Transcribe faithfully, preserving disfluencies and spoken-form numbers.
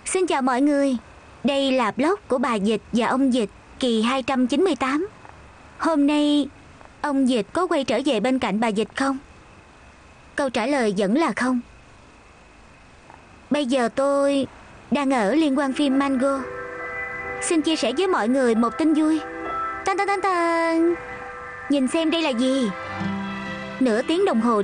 Xin chào mọi người. Đây là blog của bà Dịch và ông Dịch, kỳ hai trăm chín mươi tám. Hôm nay ông Dịch có quay trở về bên cạnh bà Dịch không? Câu trả lời vẫn là không. Bây giờ tôi đang ở liên hoan phim Mango. Xin chia sẻ với mọi người một tin vui. Tan tan tan tan. Nhìn xem đây là gì. Nửa tiếng đồng hồ